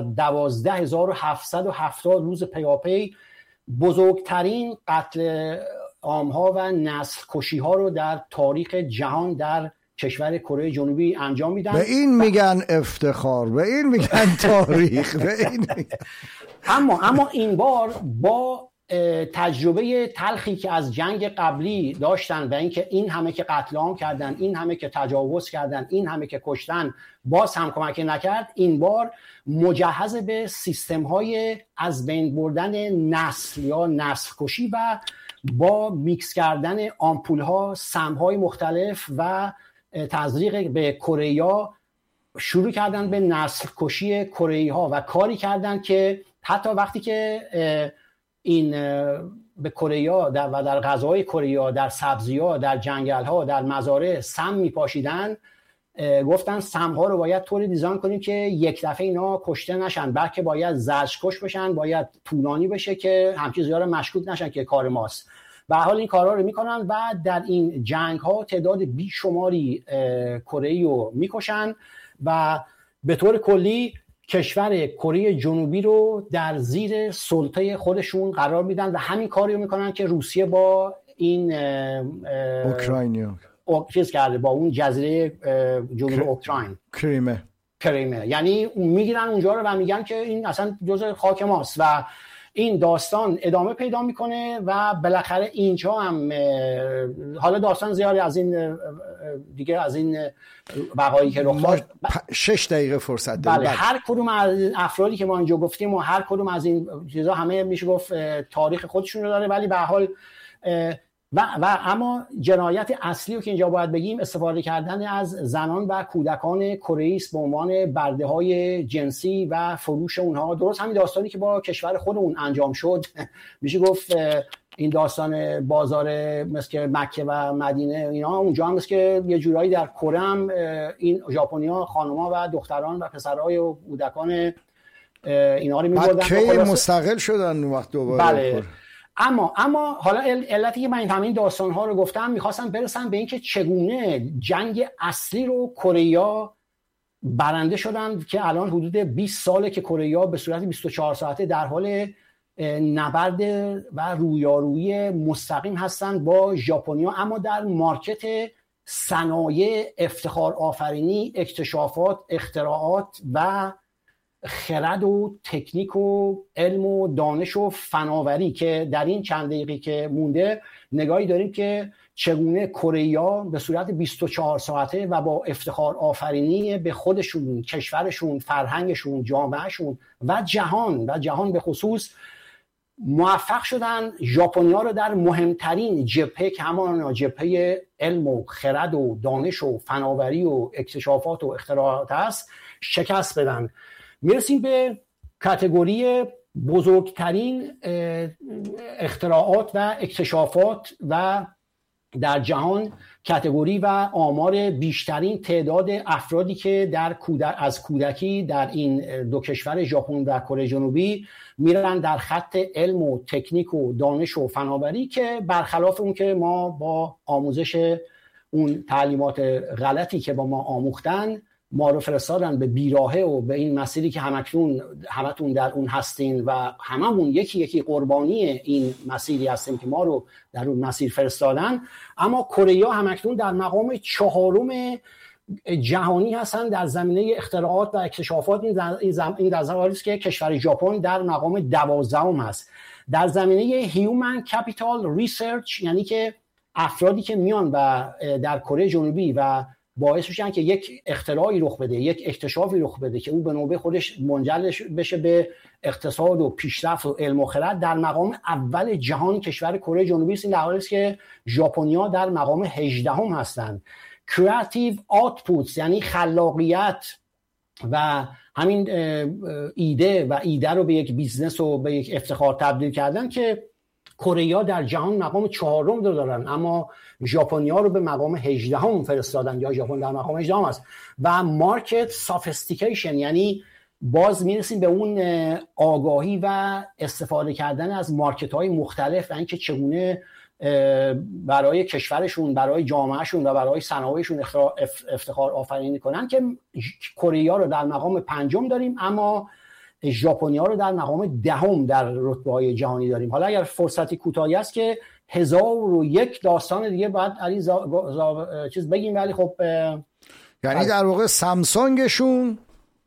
12770 روز پیاپی بزرگترین قتل عامها و نسل کشی ها رو در تاریخ جهان در کشور کره جنوبی انجام میدن. به این میگن افتخار، به این میگن تاریخ، به این میگن. اما این بار با تجربه تلخی که از جنگ قبلی داشتن و اینکه این همه که قتل عام کردن، این همه که تجاوز کردن، این همه که کشتن، باز هم کمکی نکرد، این بار مجهز به سیستم های از بین بردن نسل یا نسل کشی و با میکس کردن آمپول ها، سم های مختلف و تزریق به کره‌ها شروع کردن به نسل کشی کره‌ای ها و کاری کردن که حتی وقتی که این به کره‌ها و در غذاهای کره‌ها، در سبزی‌ها، در جنگل‌ها، در مزارع سم میپاشیدن، گفتن سم‌ها رو باید طوری دیزاین کنیم که یک دفعه اینا کشته نشن، بلکه باید زجرکش بشن، باید طولانی بشه که همچین زیاد مشکوک نشن که کار ماست. به هر حال این کارها رو میکنن و در این جنگ‌ها تعداد بیشماری کره‌ای رو میکشن و به طور کلی کشور کره جنوبی رو در زیر سلطه خودشون قرار میدن و همین کاری رو میکنن که روسیه با این اوکراینیا چیز کرده، با اون جزیره جنوب اوکراین کریمه، یعنی میگیرن اونجا رو و میگن که این اصلا جزء خاک ماست و این داستان ادامه پیدا میکنه و بالاخره اینجا هم حالا داستان زیادی از این دیگه از این وقایعی که رخ داد 6 دقیقه فرصت داریم. بله، هر کدوم از افرادی که ما اینجا گفتیم و هر کدوم از این چیزا همه میشه گفت تاریخ خودشون رو داره، ولی به هر حال و اما جنایت اصلی رو که اینجا باید بگیم استفاده کردن از زنان و کودکان کره‌ای است به عنوان برده‌های جنسی و فروش اونها. درست همین داستانی که با کشور خودمون انجام شد میشه گفت این داستان بازار مثل مکه و مدینه اینا اونجا هم مثل که یه جورایی در کره هم این ژاپنی‌ها خانم‌ها و دختران و پسرای و کودکان اینا رو می‌بردن. مکه مستقل شدن اون وقت دوباره. بله. اما حالا علتی که من همین داستان‌ها رو گفتم می‌خواستم برسم به این که چگونه جنگ اصلی رو کره‌ها برنده شدن که الان حدود 20 ساله که کره‌ها به صورت 24 ساعته در حال نبرد و رویارویی مستقیم هستن با ژاپنیا، اما در مارکت صنایع افتخار آفرینی، اکتشافات، اختراعات و خرد و تکنیک و علم و دانش و فناوری که در این چند دقیقه که مونده نگاهی داریم که چگونه کره‌ها به صورت 24 ساعته و با افتخار آفرینی به خودشون، کشورشون، فرهنگشون، جامعهشون و جهان به خصوص موفق شدن ژاپنیا رو در مهمترین جبهه که همان جبهه علم و خرد و دانش و فناوری و اکتشافات و اختراعات است شکست بدن. میرسیم به کاتگوری بزرگترین اختراعات و اکتشافات و در جهان کاتگوری و آمار بیشترین تعداد افرادی که از کودکی در این دو کشور ژاپن و کره جنوبی میرن در خط علم و تکنیک و دانش و فناوری، که برخلاف اون که ما با آموزش اون تعلیمات غلطی که با ما آموختن ما رو فرستادن به بیراهه و به این مسیری که همتون در اون هستین و هممون یکی یکی قربانی این مسیری هستیم که ما رو در اون مسیر فرستادن. کره همکنون در مقام 4 جهانی هستن در زمینه اختراعات و اکتشافات. این در حالی است که کشور ژاپن در مقام 12 هست. در زمینه هیومن کپیتال ریسرچ، یعنی که افرادی که میان و در کره جنوبی و باعث میشن که یک اختراعی رخ بده، یک اکتشافی رخ بده که او به نوبه خودش منجر بشه به اقتصاد و پیشرفت و علم و خرد، در مقام اول جهان کشور کره جنوبی است. این در حالی است که ژاپنیا در مقام 18 هستند. کریتیو آوتپوتس یعنی خلاقیت و همین ایده رو به یک بیزنس و به یک افتخار تبدیل کردن، که کره در جهان مقام 4 دارن، اما ژاپنیا رو به مقام 18 فرستادن، یا ژاپن در مقام 18 است. و مارکت سافستیکیشن یعنی باز میرسیم به اون آگاهی و استفاده کردن از مارکت های مختلف و اینکه چگونه برای کشورشون، برای جامعهشون و برای صنایعشون افتخار آفرینی کنن، که کره رو در مقام 5 داریم، اما ژاپنیا رو در مقام 10 در رتبه‌های جهانی داریم. حالا اگر فرصتی کوتاهی است که 1001 داستان دیگه باید علی چیز بگیم، ولی خب یعنی در واقع سامسونگشون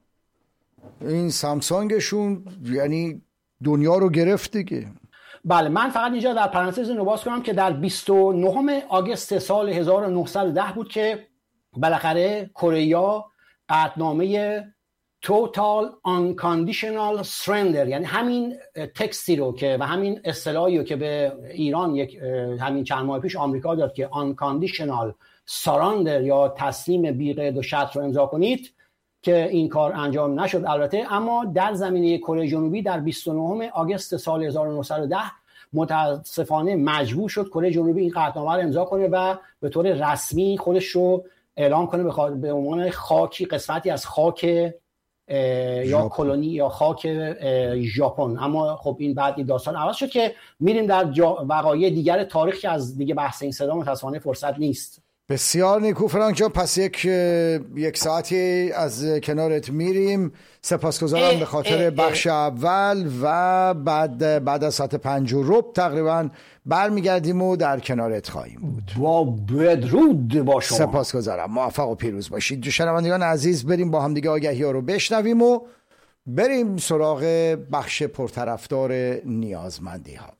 یعنی دنیا رو گرفت دیگه. بله، من فقط اینجا در پرانتز اینو باز کنم که در 29 آگوست سال 1910 بود که بالاخره کره قطعنامه Total Unconditional Surrender، یعنی همین تکستی رو که و همین اصطلاحی رو که به ایران همین چند ماه پیش آمریکا داد که Unconditional Surrender یا تسلیم بی قید و شرط رو امضا کنید، که این کار انجام نشد البته. اما در زمینه کره جنوبی در 29 آگوست سال 1910 متاسفانه مجبور شد کره جنوبی این قطعنامه رو امضا کنه و به طور رسمی خودش رو اعلام کنه به عنوان خاکی، قسمتی از خاک یا کلونی یا خاک ژاپن. اما خب این بعد داستان عوض شد که میریم در وقایع دیگر تاریخ که از دیگه بحث این صدا متاسفانه فرصت نیست. بسیار نیکو فرانک جان، پس یک ساعتی از کنارت میریم. سپاسگزارم به خاطر بخش اول و بعد از ساعت 5:15 تقریبا برمیگردیم و در کنارت خواهیم بود. با بدرود با شما. سپاسگزارم، موفق و پیروز باشید. شنوندگان عزیز، بریم با هم دیگه آگهی ها رو بشنویم و بریم سراغ بخش پرطرفدار نیازمندی ها.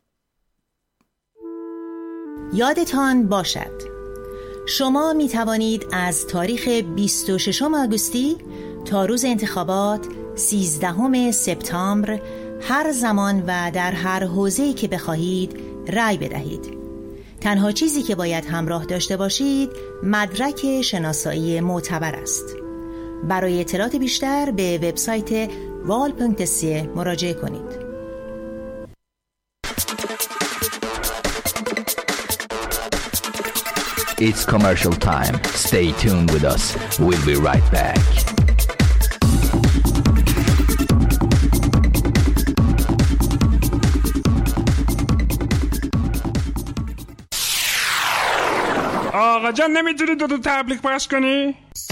یادتان باشد شما می توانید از تاریخ 26 آگوستی تا روز انتخابات 13 سپتامبر هر زمان و در هر حوزه‌ای که بخواهید رأی بدهید. تنها چیزی که باید همراه داشته باشید مدرک شناسایی معتبر است. برای اطلاعات بیشتر به وبسایت val.se مراجعه کنید. It's commercial time. Stay tuned with us. We'll be right back. آقا جان نمیتونی دو تبلیغ پخش کنی؟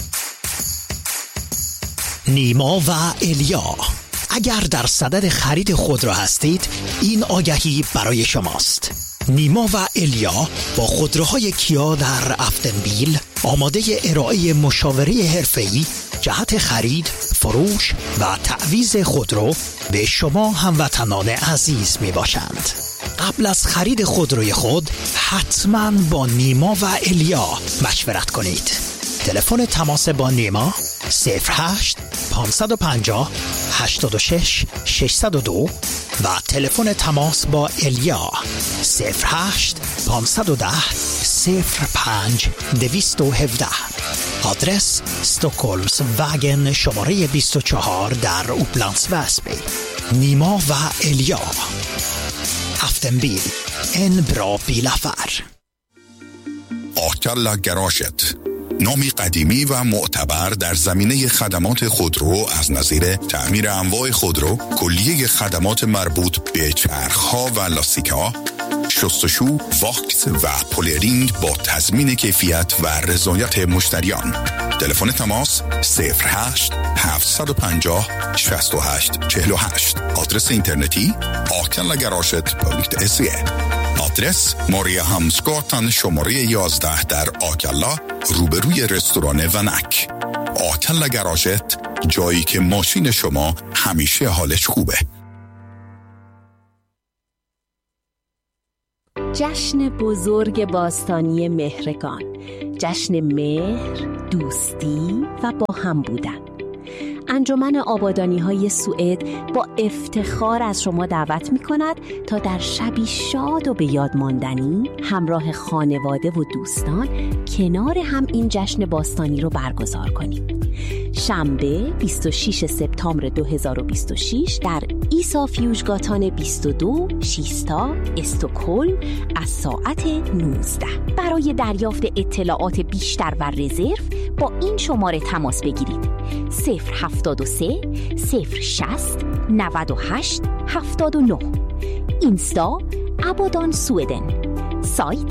نیما و الیا، اگر در صدد خرید خودرو هستید این آگهی برای شماست. نیما و الیا با خودروهای کیا در افتنبیل آماده ارائه مشاوره حرفه‌ای جهت خرید، فروش و تعویض خودرو به شما هموطنان عزیز می باشند. قبل از خرید خودروی خود حتما با نیما و الیا مشورت کنید. تلفن تماس با نیما 08 550 86 602 و تلفن تماس با الیا 08 510 05 217. آدرس استکهلمز وگن شماره 24 در اوپلندس وسبی. نیما و الیا، افتنبیل، en bra bilaffär. آکلا گراشت، نامی قدیمی و معتبر در زمینه خدمات خودرو از نظیر تعمیر انواع خودرو، کلیه خدمات مربوط به چرخ‌ها و لاستیک‌ها، شستشو، واکس و پولرینگ با تضمین کیفیت و رضایت مشتریان. تلفن تماس 08 750 68 48. آدرس اینترنتی akalagarashet.se. آدرس ماریا همسگاتن شماره 11 در آکلا، روبروی رستوران ونک. آکلا گراشت، جایی که ماشین شما همیشه حالش خوبه. جشن بزرگ باستانی مهرگان، جشن مهر، دوستی و با هم بودن. انجمن آبادانی‌های سوئد با افتخار از شما دعوت می‌کند تا در شبی شاد و به یاد ماندنی همراه خانواده و دوستان کنار هم این جشن باستانی رو برگزار کنید. شنبه 26 سپتامبر 2026 در ایسا فیوژگاتان 22 شیستا استکهلم از ساعت 19. برای دریافت اطلاعات بیشتر و رزرو با این شماره تماس بگیرید: 073 060 98 79. اینستا ابادان سویدن. سایت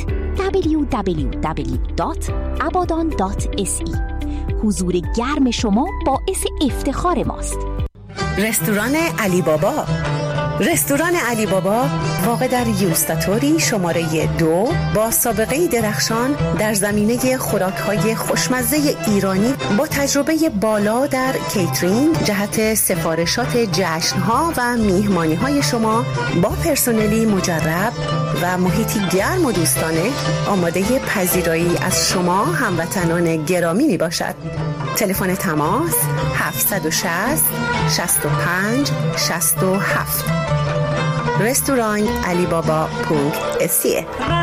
www.abadan.se. حضور گرم شما باعث افتخار ماست. رستوران علی بابا. رستوران علی بابا واقع در یوستاتوری شماره 2 با سابقه درخشان در زمینه خوراک‌های خوشمزه ایرانی با تجربه بالا در کیترینگ جهت سفارشات جشن‌ها و میهمانی‌های شما با پرسنلی مجرب و محیطی گرم و دوستانه آماده پذیرایی از شما هموطنان گرامی می باشد. تلفن تماس 760 65 67. رستوران علی بابا .se.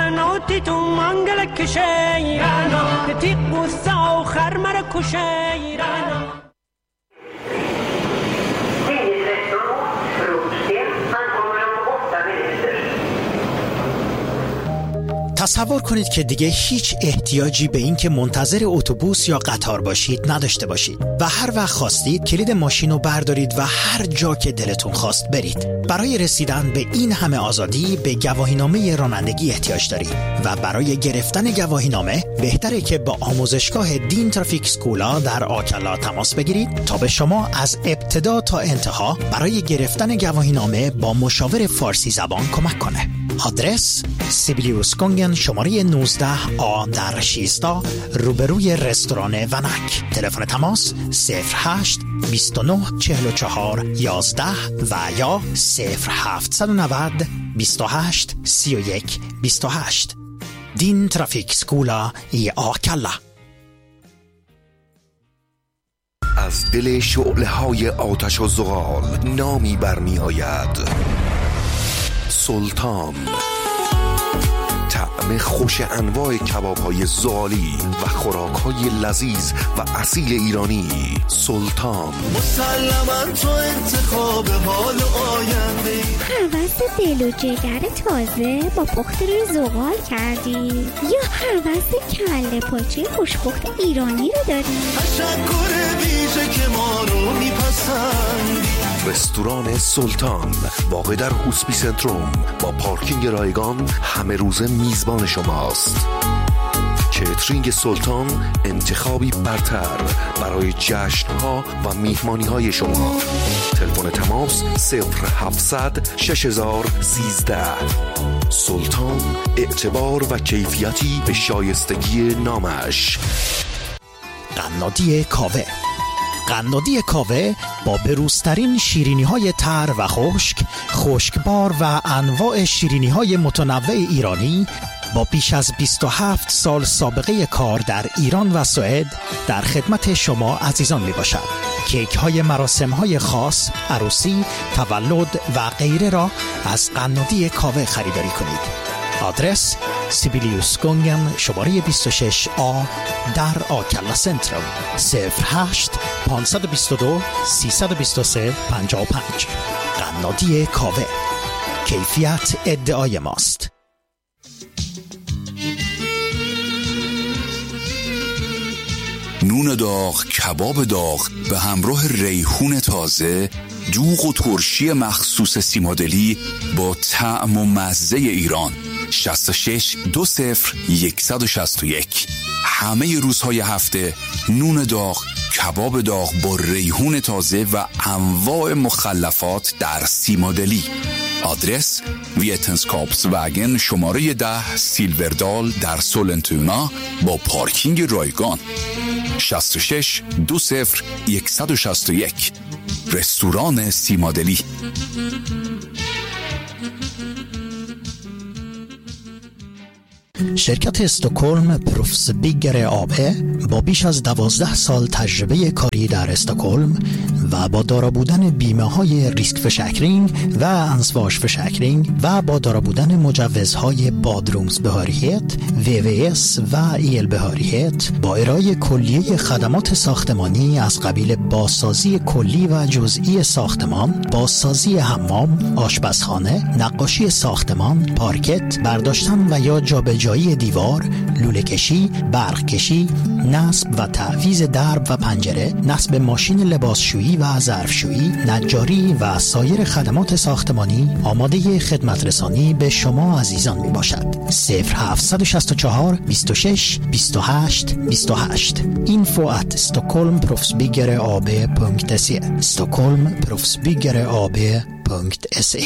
تصور کنید که دیگه هیچ احتیاجی به این که منتظر اتوبوس یا قطار باشید نداشته باشید و هر وقت خواستید کلید ماشین رو بردارید و هر جا که دلتون خواست برید. برای رسیدن به این همه آزادی به گواهینامه رانندگی احتیاج دارید و برای گرفتن گواهینامه بهتره که با آموزشگاه دین ترافیک سکولا در آکلا تماس بگیرید تا به شما از ابتدا تا انتها برای گرفتن گواهینامه با مشاور فارسی زبان کمک کنه. آدرس سیبیلیوس گونگن شماره 19 آ در شیستا روبروی رستوران ونک. تلفن تماس 08 29 44 11 و یا 0790 28 31 28. دین ترافیک سکولا ای آکلا. از دل شعله‌های آتش و زغال نامی برمی آید: سلطان. طعم خوش انواع کباب‌های زغالی و خوراک‌های لذیذ و اصیل ایرانی. سلطان. مسلماً تو انتخاب حال آینده. هوس دل و جگر تازه با پخت روی زغال کردی یا هوس کله پاچه خوشپخت ایرانی رو داری؟ تشکر ویژه که ما رو میپسندی. رستوران سلطان واقع در هوسپی سنتروم با پارکینگ رایگان همه روزه میزبان شماست. کیترینگ سلطان انتخابی برتر برای جشن‌ها و میهمانی‌های شما. تلفن تماس 0700 6013. سلطان، اعتبار و کیفیتی به شایستگی نامش. قنادی کاوه. قنادی کاوه با بروزترین شیرینی‌های تر و خشک، خشکبار و انواع شیرینی‌های متنوع ایرانی با بیش از 27 سال سابقه کار در ایران و سوئد در خدمت شما عزیزان می باشد. کیک های مراسم های خاص، عروسی، تولد و غیره را از قنادی کاوه خریداری کنید. آدرس سیبیلیوس گونگن شماره 26 آ در آکلا سنتروم 08 522 323 55. قنادی کاوه، کیفیت ادعای ماست. نون داغ، کباب داغ به همراه ریحون تازه، دوغ و ترشی مخصوص سیمادلی با طعم و مزه ایران. 66 20 161. همه روزهای هفته نون داغ، کباب داغ با ریحون تازه و انواع مخلفات در سیمادلی. آدرس ویتنسکاپس وگن شماره 10 سیلوردال در سولنتونا با پارکینگ رایگان. 66 20 161. رستوران سیمادلی. شرکت استکهلم پروفسبیگر AB با بیش از 12 سال تجربه کاری در استکهلم و با دارا بودن بیمه های ریسک فشکرینگ و انسواش فشکرینگ و با دارا بودن مجوزهای بادرومز بهاریت، VVS و ایل بهاریت، با ارائه کلیه خدمات ساختمانی از قبیل بازسازی کلی و جزئی ساختمان، بازسازی حمام، آشپزخانه، نقاشی ساختمان، پارکت، برداشتن و یا جابجایی دیوار، لوله کشی، برق کشی، نصب و تعویض درب و پنجره، نصب ماشین لباسشویی و ظرفشویی، نجاری و سایر خدمات ساختمانی آماده خدمت رسانی به شما عزیزان می باشد. 0764 26 28 28. info@stockholmproffsbyggerab.se stockholmproffsbyggerab.se.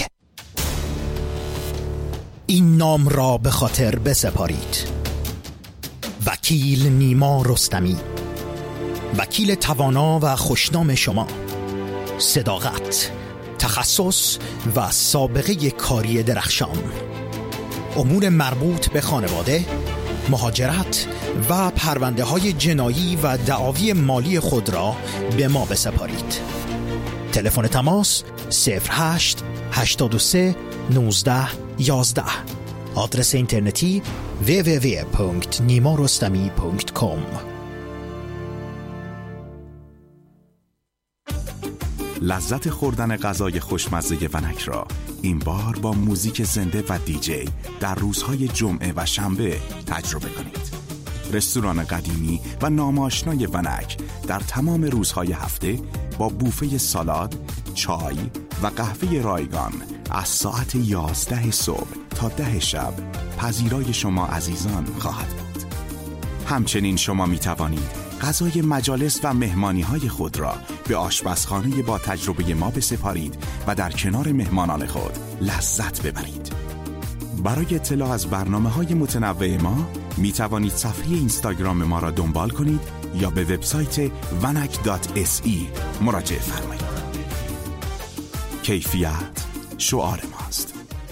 این نام را به خاطر بسپارید: وکیل نیما رستمی، وکیل توانا و خوشنام شما. صداقت، تخصص و سابقه کاری درخشان. امور مربوط به خانواده، مهاجرت و پرونده های جنایی و دعاوی مالی خود را به ما بسپارید. تلفن تماس 08 83 19 11. آدرس اینترنتی www.nimarostami.com. لذت خوردن غذای خوشمزه ونک را این بار با موزیک زنده و دیجی در روزهای جمعه و شنبه تجربه کنید. رستوران قدیمی و ناماشنای ونک در تمام روزهای هفته با بوفه سالاد، چای و قهوه رایگان از ساعت 11 صبح تا 10 شب پذیرای شما عزیزان خواهد بود. همچنین شما می توانید غذای مجالس و مهمانی‌های خود را به آشپزخانه با تجربه ما بسپارید و در کنار مهمانان خود لذت ببرید. برای اطلاع از برنامه‌های متنوع ما می توانید صفحه اینستاگرام ما را دنبال کنید یا به وبسایت vanak.se مراجعه فرمایید. کیفیت شعار ماست.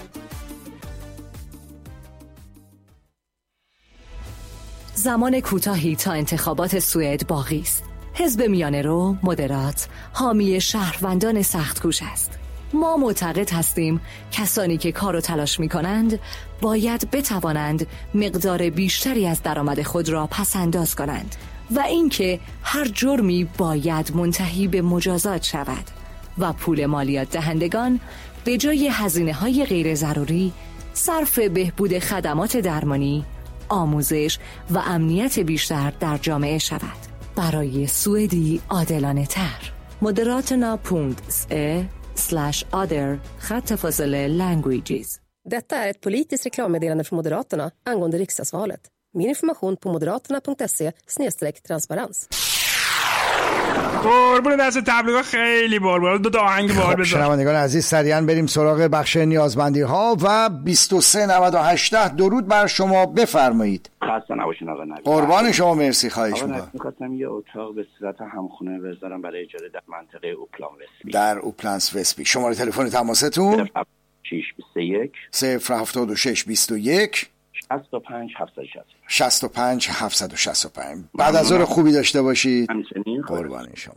زمان کوتاهی تا انتخابات سوئد باقی است. حزب میانه رو، مدرات، حامی شهروندان سخت‌کوش است. ما معتقد هستیم کسانی که کار و تلاش می‌کنند باید بتوانند مقدار بیشتری از درآمد خود را پس‌انداز کنند و اینکه هر جرمی باید منتهی به مجازات شود و پول مالیات دهندگان به جای هزینه‌های غیر ضروری صرف بهبود خدمات درمانی، آموزش و امنیت بیشتر در جامعه شود. برای سوئدی عادلانه تر. Moderaterna.se/other/languages. Detta är ett politiskt reklammeddelande från Moderaterna angående riksdagsvalet. Mer information på moderaterna.se/transparens. قربون دست تبلیغ خیلی بار دو آهنگ بار بذار. شنوندگان عزیز سریعا بریم سراغ بخش نیازمندی ها و 2398 درود بر شما، بفرمایید. خسته نباشین آقا نبی. قربان شما، مرسی. خواهش می‌کنم. می‌خواستم یه اتاق به صورت همخونه بذارم برای اجاره در منطقه اوپلان وسبی. در اوپلانس وسبی. شماره تلفن تماستون 0621 076 21 65 765. بعد از ظهر خوبی داشته باشید. قربان شما.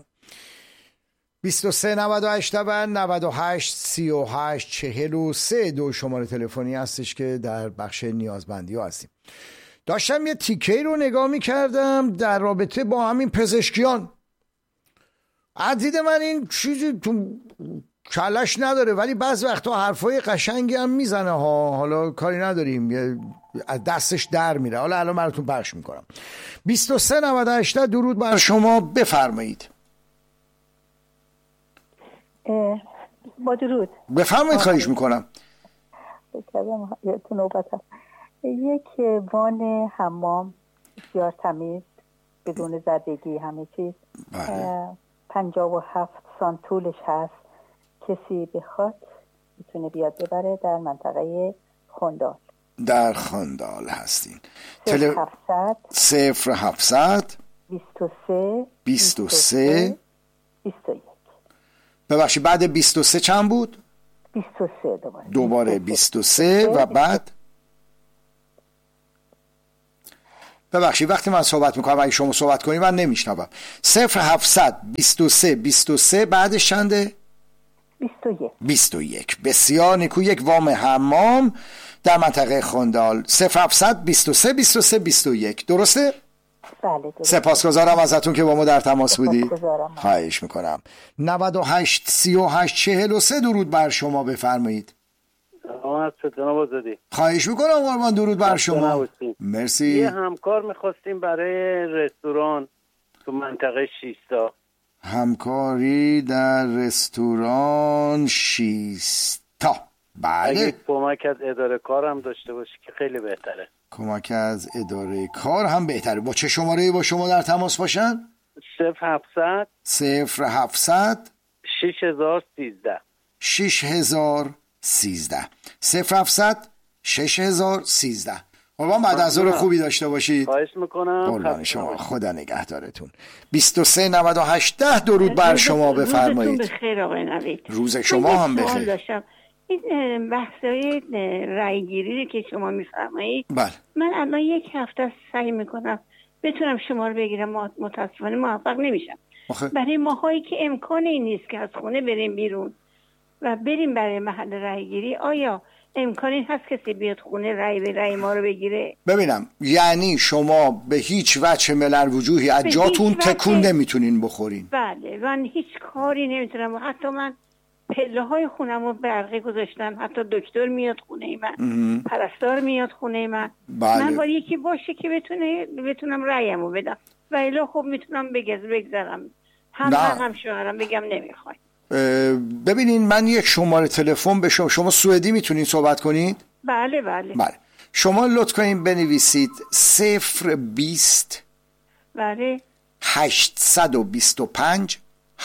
2398 98 38 43 دو شماره تلفنی هستش که در بخش نیازمندی ها هستیم. داشتم یه تیکه رو نگاه می‌کردم در رابطه با همین پزشکیان. عدید من این چیزی تو کلش نداره ولی بعض وقتا حرفای قشنگی هم میزنه ها. حالا کاری نداریم، از دستش در میره. حالا الان براتون پخش میکنم. 2398 درود بر شما، بفرمایید. با درود بفرمایید. خواهش میکنم. یک وان حمام بسیار تمیز بدون زدگی همه چیز، 57 سانت طولش هست. کسی بخواد میتونه بیاد ببره در منطقه خندال. در خندال هستین. 0700 23 21. ببخشید بعد 23 چند بود؟ 23 دوباره 23 و بعد ببخشید وقتی من صحبت میکنم اگه شما صحبت کنید من نمیشنوم. 0700 23 بعدش چنده؟ 21. بسیار نیکو. یک وام حمام در منطقه خندال. 0700 23 21. درسته؟ بله. سپاسگزارم ازتون که با ما در تماس بودید. خواهش میکنم. 98 38 43 درود بر شما، بفرمایید. خواهش میکنم قربان. درود بر شما. مرسی. یه همکار میخواستیم برای رستوران تو منطقه شیستا. همکاری در رستوران شیستا. بله. اگه کمک از اداره کار هم داشته باشی که خیلی بهتره. کمک از اداره کار هم بهتره. با چه شماره‌ای با شما در تماس باشن؟ 0700 6013 0700 6013. قربان بعد از ظهر خوبی داشته باشید. خواهش میکنم. قربان شما. خدا نگهدارتون. 23 98 10 درود بر شما، بفرمایید. روزتون بخیر آقای نوید. روز شما هم بخیر. این بحثای رای گیری که شما میفرمایید، بله. من الان یک هفته سعی میکنم بتونم شما رو بگیرم، متاسفانه موفق نمیشم. برای ماهایی که امکانی نیست که از خونه بریم بیرون و بریم برای محل رای گیری، آیا امکانی هست کسی بیاد خونه رای ما رو بگیره؟ ببینم یعنی شما به هیچ وجه ملل وجوهی از جاتون تکون نمیتونین بخورین؟ بله، من هیچ کاری نمیتونم. حتی من پله های خونم رو برقی گذاشتم، حتی دکتر میاد خونه من، پرستار میاد خونه من. بله. من باید یکی باشه که بتونم رأیم رو بدم و الا خب میتونم بگذرم هم شوهرم بگم نمیخوای. ببینین من یک شماره تلفن به شما سوئدی میتونین صحبت کنید؟ بله. شما لطف کنین بنویسید 020 بله 825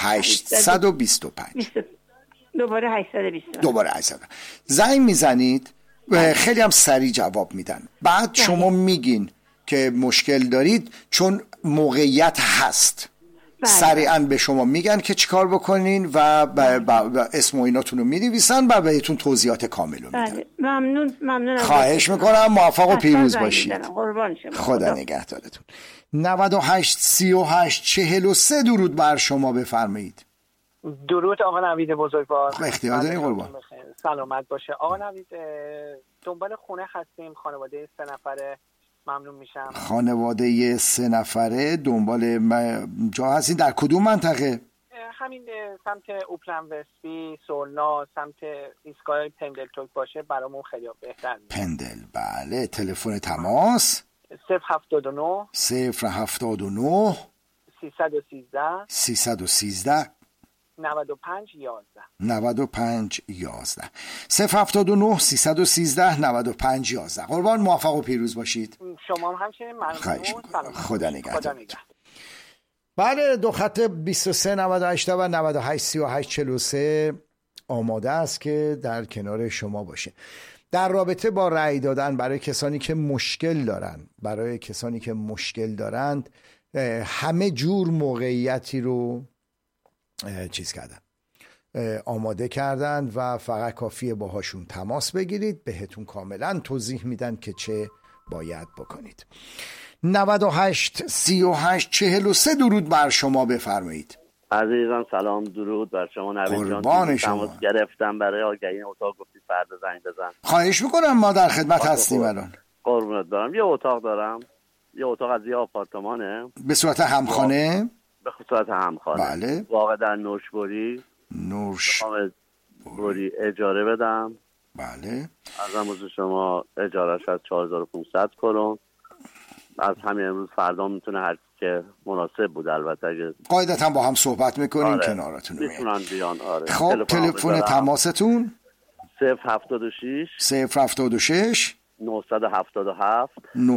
دوباره 825 زنگ میزنید، خیلی هم سریع جواب میدن. بعد شما میگین که مشکل دارید چون موقعیت هست. سریعا به شما میگن که چیکار بکنین و اسم و ایناتون رو می‌نویسن و بهتون توضیحات کامل رو میدن. ممنون. خواهش میکنم. موفق و پیروز باشید. قربان شما. خدا نگهدارتون. 98 38 43 درود بر شما، بفرمایید. درود آقا نوید بزرگوار. اختیار دارین قربان. سلامت باشه آقا نوید. دنبال خونه هستیم، خانواده 3 نفره. ممنون میشم. خانواده 3 نفره دنبال جا هستین. در کدوم منطقه؟ همین سمت اوپلن وستبی، سولنا، سمت ایستگاه پندل توک باشه برامون خیلی بهتر میشه. پندل. بله. تلفن تماس 079 313 95 11 079 313 95 11. قربان موفق و پیروز باشید. شما هم همچنین. ممنون. خدا نگهدار. بله. دو خط 23 98 و 98 38 43 آماده است که در کنار شما باشه در رابطه با رأی دادن برای کسانی که مشکل دارند. همه جور موقعیتی رو آماده کردن و فقط کافیه باهاشون تماس بگیرید، بهتون کاملا توضیح میدن که چه باید بکنید. 98 38 43 درود بر شما، بفرمایید. عزیزان سلام، درود بر شما نوید جان. تماس گرفتم برای آگهی اتاق، گفتی فردا زنگ بزن. خواهش میکنم، ما در خدمت هستیم الان. قربونت برم. یه اتاق دارم، یه اتاق از یه آپارتمانه به صورت همخانه. به صورت همخانه. بله. واقع در نوشبری. بوری اجاره بدم. بله. از امروز شما اجارهش از 4500 کرون. از همین امروز فردا میتونه هر که مناسب بود البته اگه قاعدتا با هم صحبت میکنیم. آره. کنارتون میتونن بیان. آره. خب تلفن تماستون 076 977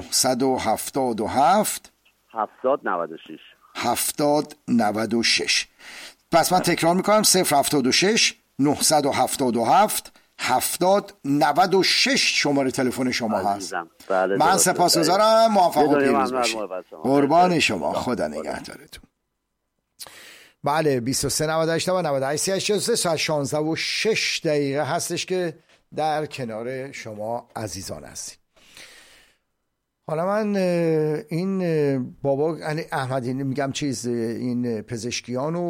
7096. پس من تکرار میکنم 076 977 7096 شماره تلفن شما هست. بله من سپاسگزارم. موفق و پیروز باشید. قربان شما. خدا نگهدارتون. بله 23 98 و 98 33 ساعت 16 و 6 دقیقه هستش که در کنار شما عزیزان هستیم. حالا من این بابا احمدی میگم این پزشکیان و